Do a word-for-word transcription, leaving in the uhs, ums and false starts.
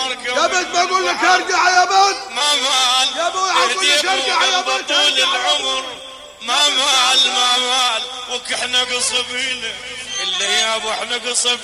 يا بنت بقول لك ارجع يا بنت ما مال يا ابوي اقول لك ارجع يا بنت طول العمر ما مال ما مال وك احنا قصبيله اللي يا ابو احنا قصب